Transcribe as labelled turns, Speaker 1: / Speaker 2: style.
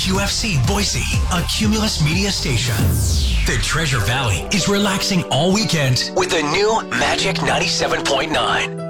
Speaker 1: QFC Boise, a Cumulus Media station. The Treasure Valley is relaxing all weekend with the new Magic 97.9.